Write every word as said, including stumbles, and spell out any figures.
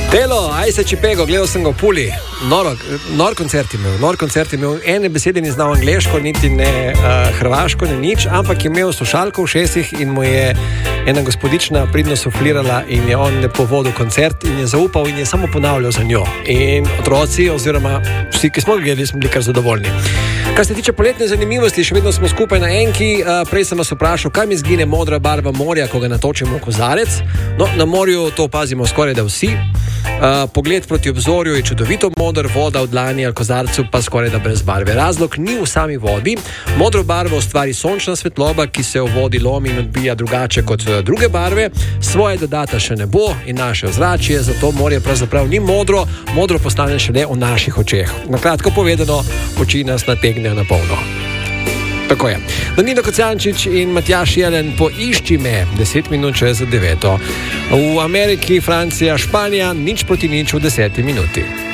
Telo, aj se čipego, gledal sem ga v Puli, noro, nor koncert imel, nor koncert imel, ene besede ni znal angleško, niti ne uh, hrvaško, ne nič, ampak je imel slušalko v šestih in mu je ena gospodična pridno suflirala in je on lepo vodil koncert in je zaupal in je samo ponavljal za njo. In otroci, oziroma vsi, ki smo gledali, smo bili kar zadovoljni. Kar se tiče poletne zanimivosti, še vedno smo skupaj na enki. Uh, prej sem vas vprašal, kaj mi zgine modra barva morja, ko ga natočimo v kozarec. No, na morju to opazimo skoraj da vsi. Uh, pogled proti obzorju je čudovito moder, voda v dlani ali kozarcu pa skoraj da brez barve. Razlog ni v sami vodi. Modro barvo ustvari sončna svetloba, ki se v vodi lomi in odbija drugače kot druge barve. Svoje dodata še ne bo in naše ozračje, zato morje pravzaprav ni modro, modro postane šele v naših očeh. Na kratko povedano, oči nas nategnejo na polno. Tako je. Danilo Kocijančič in Matjaž Jelen, Poišči me, deset minut čez deveto. V Ameriki, Francija, Španija, nič proti nič v deseti minuti.